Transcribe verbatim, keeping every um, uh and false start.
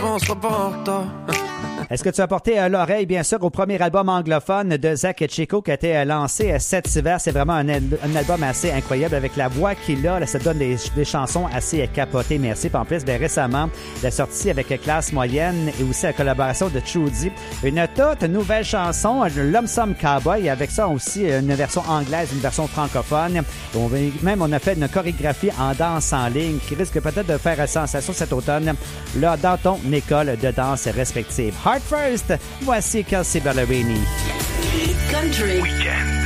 on sera pas en retard. Est-ce que tu as porté euh, l'oreille, bien sûr, au premier album anglophone de Zach Chico qui a été euh, lancé euh, cet hiver? C'est vraiment un, un album assez incroyable avec la voix qu'il a. Là, ça donne des, des chansons assez euh, capotées, merci. Puis en plus, bien, récemment, il a sorti avec euh, Classe Moyenne et aussi la collaboration de Trudy une toute nouvelle chanson, L'Homme Somme Cowboy. Avec ça aussi, une version anglaise, une version francophone. On, même, on a fait une chorégraphie en danse en ligne qui risque peut-être de faire sensation cet automne là, dans ton école de danse respective. Heart First, voici Kelsea Ballerini. Country. Weekend.